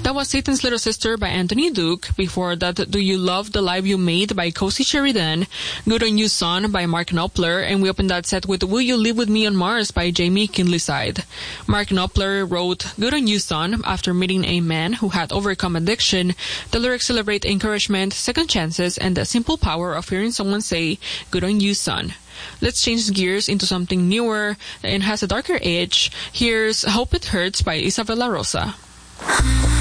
That was Satan's Little Sister by Anthony Duke. Before that, Do You Love the Life You Made by Cozy Sheridan, Good on You Son by Mark Knopfler, and we opened that set with Will You Live With Me on Mars by Jamie Kinleyside. Mark Knopfler wrote Good on You Son after meeting a man who had overcome addiction. The lyrics celebrate encouragement, second chances, and the simple power of hearing someone say, Good on You Son. Let's change gears into something newer and has a darker edge. Here's Hope It Hurts by Isabella Rosa.